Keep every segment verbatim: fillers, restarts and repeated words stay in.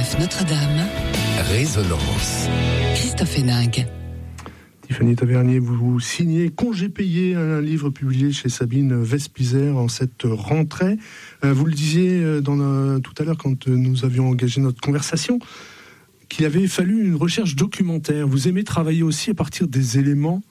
France Notre-Dame. Résonance. Christophe Héninck. Tiffany Tavernier, vous signez Congé payé, un livre publié chez Sabine Vespizer en cette rentrée. Vous le disiez dans la, tout à l'heure quand nous avions engagé notre conversation, qu'il avait fallu une recherche documentaire. Vous aimez travailler aussi à partir des éléments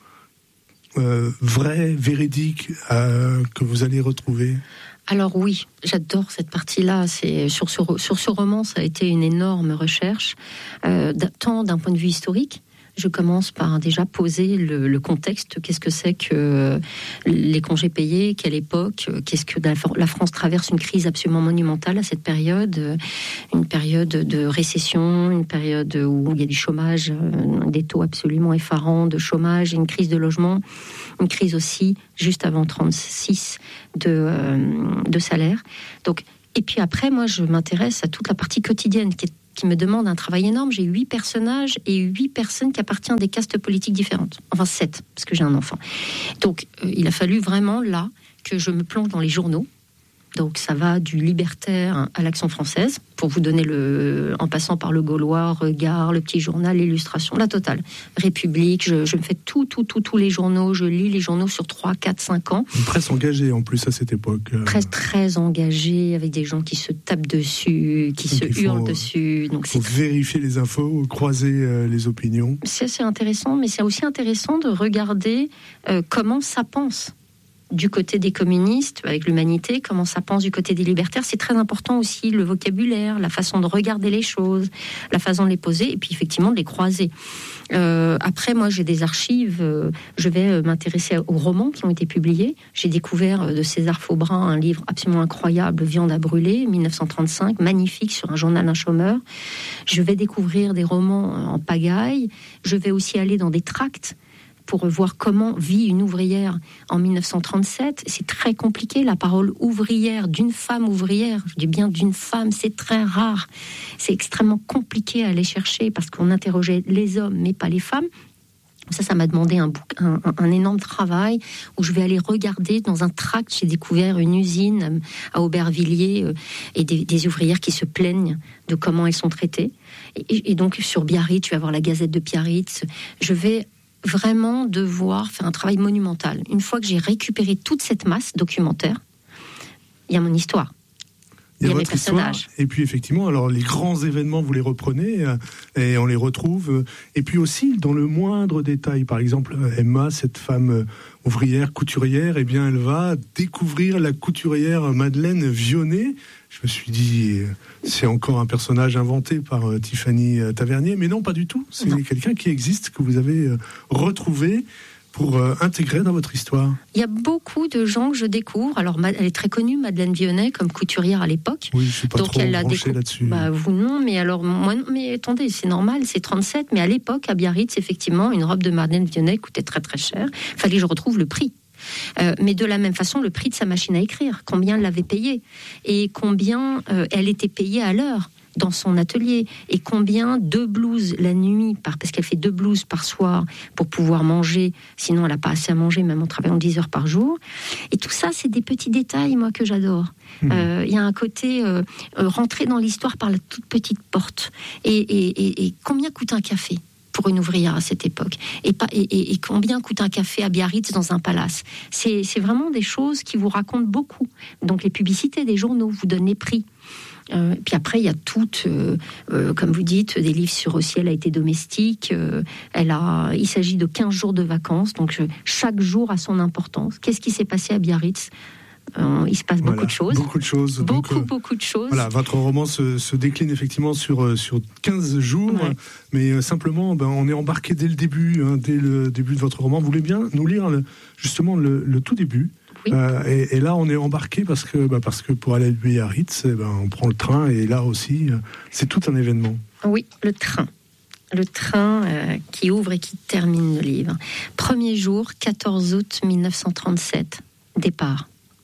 euh, vrais, véridiques, euh, que vous allez retrouver. Alors oui, j'adore cette partie-là. C'est, sur, ce, sur ce roman, ça a été une énorme recherche, euh, tant d'un point de vue historique. Je commence par déjà poser le, le contexte. Qu'est-ce que c'est que les congés payés? Quelle époque? Qu'est-ce que la France traverse une crise absolument monumentale à cette période? Une période de récession, une période où il y a du chômage, des taux absolument effarants de chômage, une crise de logement, une crise aussi, juste avant trente-six, de, de salaire. Donc, et puis après, moi, je m'intéresse à toute la partie quotidienne qui est qui me demande un travail énorme. J'ai huit personnages et huit personnes qui appartiennent à des castes politiques différentes. Enfin, sept, parce que j'ai un enfant. Donc, euh, il a fallu vraiment, là, que je me plonge dans les journaux. Donc, ça va du Libertaire à l'Action française, pour vous donner le... en passant par le Gaulois, Regard, le Petit Journal, l'Illustration, la totale. République, je, je me fais tout, tout, tout, tous les journaux. Je lis les journaux sur trois, quatre, cinq ans. Une presse engagée, en plus, à cette époque. Presse très engagée, avec des gens qui se tapent dessus, qui Donc se hurlent faut, dessus. Donc, il faut c'est... vérifier les infos, croiser euh, les opinions. C'est assez intéressant, mais c'est aussi intéressant de regarder euh, comment ça pense. Du côté des communistes, avec l'humanité, comment ça pense du côté des libertaires. C'est très important aussi, le vocabulaire, la façon de regarder les choses, la façon de les poser, et puis effectivement de les croiser. Euh, après, moi, j'ai des archives, euh, je vais m'intéresser aux romans qui ont été publiés. J'ai découvert euh, de César Faubrin un livre absolument incroyable, Viande à brûler, dix-neuf cent trente-cinq, magnifique, sur un journal d'un chômeur. Je vais découvrir des romans en pagaille. Je vais aussi aller dans des tracts, pour voir comment vit une ouvrière en dix-neuf cent trente-sept. C'est très compliqué, la parole ouvrière, d'une femme ouvrière, je dis bien d'une femme, c'est très rare. C'est extrêmement compliqué à aller chercher, parce qu'on interrogeait les hommes, mais pas les femmes. Ça, ça m'a demandé un, un, un énorme travail, où je vais aller regarder dans un tract. J'ai découvert une usine à Aubervilliers, euh, et des, des ouvrières qui se plaignent de comment elles sont traitées. Et, et donc, sur Biarritz, je vais avoir la Gazette de Biarritz. Je vais vraiment devoir faire un travail monumental. Une fois que j'ai récupéré toute cette masse documentaire, il y a mon histoire. Il y a, il y a votre histoire, et puis effectivement, alors les grands événements, vous les reprenez, euh, et on les retrouve. Euh, et puis aussi, dans le moindre détail, par exemple, Emma, cette femme euh, ouvrière, couturière, eh bien, elle va découvrir la couturière Madeleine Vionnet. Je me suis dit, c'est encore un personnage inventé par euh, Tiffany Tavernier, mais non, pas du tout. C'est non. quelqu'un qui existe, que vous avez euh, retrouvé pour euh, intégrer dans votre histoire. Il y a beaucoup de gens que je découvre. Alors, elle est très connue, Madeleine Vionnet, comme couturière à l'époque. Oui, je suis pas Donc, trop elle a branché décou... là-dessus. Bah, vous non, mais alors, moi, mais attendez, c'est normal, c'est trente-sept, mais à l'époque, à Biarritz, effectivement, une robe de Madeleine Vionnet coûtait très très cher. Il fallait que je retrouve le prix. Euh, mais de la même façon, le prix de sa machine à écrire, combien elle l'avait payé, et combien euh, elle était payée à l'heure dans son atelier, et combien deux blouses la nuit, par, parce qu'elle fait deux blouses par soir pour pouvoir manger, sinon elle n'a pas assez à manger, même en travaillant dix heures par jour. Et tout ça, c'est des petits détails, moi, que j'adore. Il mmh. euh, y a un côté euh, rentrer dans l'histoire par la toute petite porte. Et, et, et, et combien coûte un café pour une ouvrière à cette époque, et, pas, et, et, et combien coûte un café à Biarritz dans un palace. C'est, c'est vraiment des choses qui vous racontent beaucoup. Donc les publicités des journaux vous donnent les prix. Euh, puis après, il y a toutes, euh, euh, comme vous dites, des livres sur aussi, elle a été domestique. Euh, elle a, il s'agit de quinze jours de vacances, donc euh, chaque jour a son importance. Qu'est-ce qui s'est passé à Biarritz ? Euh, il se passe voilà, beaucoup de choses. Beaucoup de choses. Beaucoup, donc, euh, beaucoup de choses. Voilà, votre roman se, se décline effectivement sur, euh, sur quinze jours, ouais. mais euh, simplement, ben, on est embarqué dès le début, hein, dès le début de votre roman. Vous voulez bien nous lire le, justement le, le tout début ? Oui. Euh, et, et là, on est embarqué parce que, bah, parce que pour aller à Biarritz, eh ben, on prend le train, et là aussi, euh, c'est tout un événement. Oui, le train. Le train euh, qui ouvre et qui termine le livre. Premier jour, quatorze août dix-neuf cent trente-sept. Départ.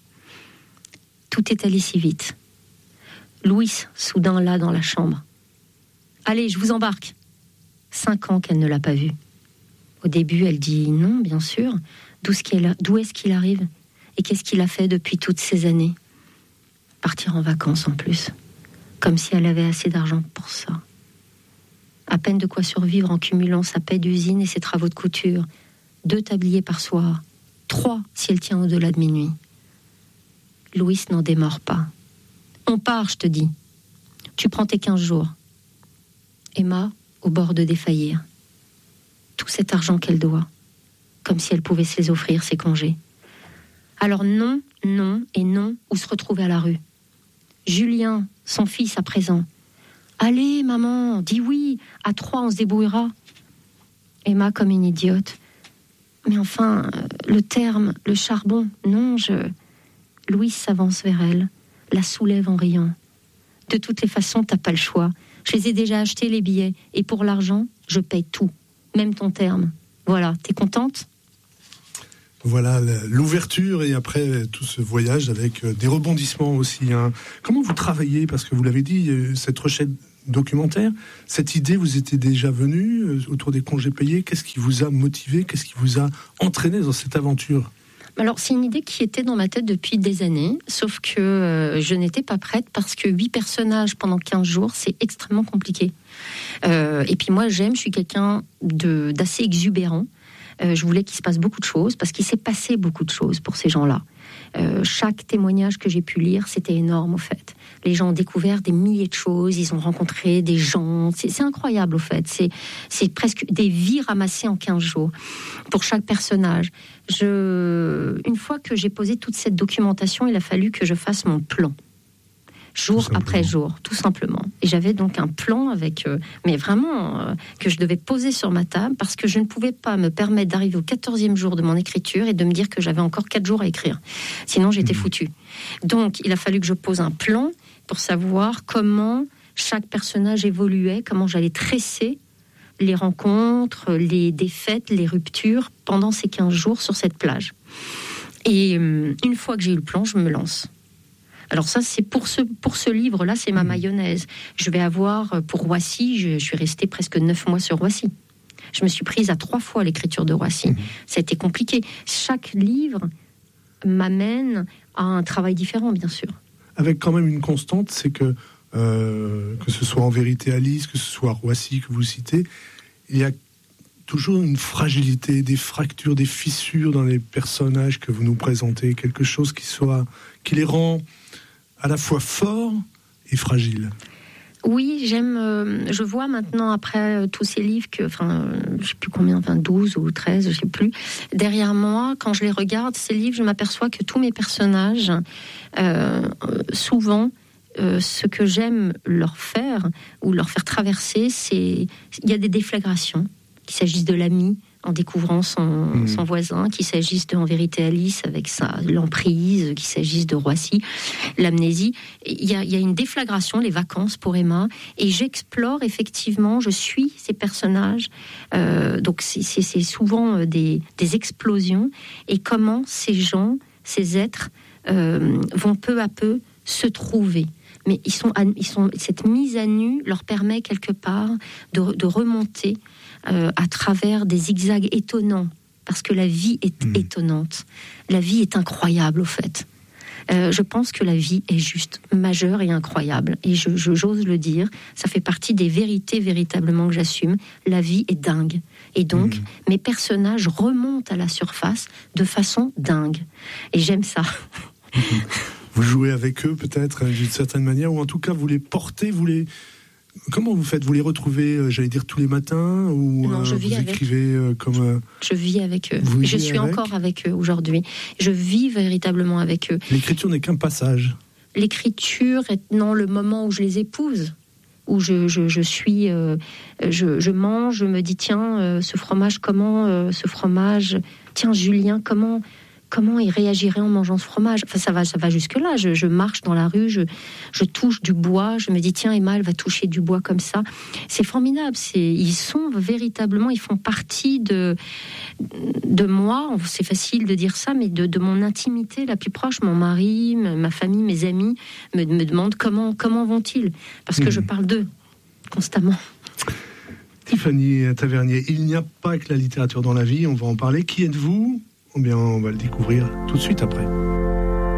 Tout est allé si vite. Louise, soudain là dans la chambre. Allez, je vous embarque. Cinq ans qu'elle ne l'a pas vu. Au début, elle dit non, bien sûr. D'où est-ce qu'il, d'où est-ce qu'il arrive ? Et qu'est-ce qu'il a fait depuis toutes ces années ? Partir en vacances en plus. Comme si elle avait assez d'argent pour ça. à peine de quoi survivre en cumulant sa paie d'usine et ses travaux de couture. Deux tabliers par soir, trois si elle tient au-delà de minuit. Louis n'en démord pas. On part, je te dis. Tu prends tes quinze jours. Emma, au bord de défaillir. Tout cet argent qu'elle doit, comme si elle pouvait se les offrir, ses congés. Alors non, non et non, ou se retrouver à la rue. Julien, son fils à présent. Allez, maman, dis oui, à trois on se débrouillera. Emma comme une idiote. Mais enfin, le terme, le charbon, non, je... Louis s'avance vers elle, la soulève en riant. De toutes les façons, t'as pas le choix. Je les ai déjà achetés, les billets, et pour l'argent, je paye tout, même ton terme. Voilà, t'es contente ? Voilà l'ouverture et après tout ce voyage avec des rebondissements aussi. Hein. Comment vous travaillez ? Parce que vous l'avez dit, cette recherche documentaire, cette idée vous était déjà venue autour des congés payés. Qu'est-ce qui vous a motivé ? Qu'est-ce qui vous a entraîné dans cette aventure ? Alors, c'est une idée qui était dans ma tête depuis des années, sauf que euh, je n'étais pas prête parce que huit personnages pendant quinze jours, c'est extrêmement compliqué. Euh, et puis moi, j'aime, je suis quelqu'un de, d'assez exubérant. Euh, je voulais qu'il se passe beaucoup de choses, parce qu'il s'est passé beaucoup de choses pour ces gens-là. Euh, chaque témoignage que j'ai pu lire, c'était énorme, au fait. Les gens ont découvert des milliers de choses, ils ont rencontré des gens. C'est, c'est incroyable, au fait. C'est, c'est presque des vies ramassées en quinze jours, pour chaque personnage. Je... Une fois que j'ai posé toute cette documentation, il a fallu que je fasse mon plan. Jour après jour, tout simplement. Et j'avais donc un plan avec, euh, mais vraiment, euh, que je devais poser sur ma table, parce que je ne pouvais pas me permettre d'arriver au quatorzième jour de mon écriture et de me dire que j'avais encore quatre jours à écrire. Sinon, j'étais mmh. foutue. Donc, il a fallu que je pose un plan pour savoir comment chaque personnage évoluait, comment j'allais tresser les rencontres, les défaites, les ruptures pendant ces quinze jours sur cette plage. Et euh, une fois que j'ai eu le plan, je me lance. Alors ça, c'est pour ce, pour ce livre-là, c'est ma mayonnaise. Je vais avoir, pour Roissy, je, je suis restée presque neuf mois sur Roissy. Je me suis prise à trois fois l'écriture de Roissy. Mmh. Ça a été compliqué. Chaque livre m'amène à un travail différent, bien sûr. Avec quand même une constante, c'est que, euh, que ce soit En vérité Alice, que ce soit Roissy que vous citez, il y a toujours une fragilité, des fractures, des fissures dans les personnages que vous nous présentez, quelque chose qui soit, qui les rend à la fois forts et fragiles. Oui, j'aime. Euh, je vois maintenant, après euh, tous ces livres, que, enfin, euh, je ne sais plus combien, enfin douze ou treize, je ne sais plus. Derrière moi, quand je les regarde, ces livres, je m'aperçois que tous mes personnages, euh, souvent, euh, ce que j'aime leur faire ou leur faire traverser, c'est il y a des déflagrations. Qu'il s'agisse de l'ami en découvrant son, mmh. son voisin, qu'il s'agisse de En vérité Alice avec sa l'emprise, qu'il s'agisse de Roissy, l'amnésie. Il y a, il y a une déflagration, les vacances pour Emma, et j'explore effectivement, je suis ces personnages, euh, donc c'est, c'est, c'est souvent des, des explosions, et comment ces gens, ces êtres euh, vont peu à peu se trouver. Mais ils sont, ils sont, cette mise à nu leur permet quelque part de, de remonter euh, à travers des zigzags étonnants, parce que la vie est mmh. étonnante. La vie est incroyable, au fait. Euh, je pense que la vie est juste majeure et incroyable. Et je, je, j'ose le dire, ça fait partie des vérités véritablement que j'assume. La vie est dingue. Et donc, mmh. mes personnages remontent à la surface de façon dingue. Et j'aime ça. Mmh. Vous jouez avec eux peut-être d'une certaine manière, ou en tout cas vous les portez, vous les... Comment vous faites ? Vous les retrouvez, euh, j'allais dire, tous les matins, ou non, je euh, vis vous avec. écrivez euh, comme... Euh... Je vis avec eux. Vous je suis avec encore avec eux aujourd'hui. Je vis véritablement avec eux. L'écriture n'est qu'un passage. L'écriture est non, le moment où je les épouse, où je, je, je suis... Euh, je, je mange, je me dis, tiens, euh, ce fromage, comment euh, ce fromage... Tiens, Julien, comment... Comment il réagirait en mangeant ce fromage ? Enfin, ça va, ça va jusque-là. Je, je marche dans la rue, je, je touche du bois, je me dis, tiens, Emma, elle va toucher du bois comme ça. C'est formidable. C'est, ils sont véritablement, ils font partie de, de moi. C'est facile de dire ça, mais de, de mon intimité la plus proche. Mon mari, ma famille, mes amis me, me demandent comment, comment vont-ils ? Parce que mmh. je parle d'eux constamment. Tiffany Tavernier, il n'y a pas que la littérature dans la vie, on va en parler. Qui êtes-vous ? Eh bien, on va le découvrir tout de suite après.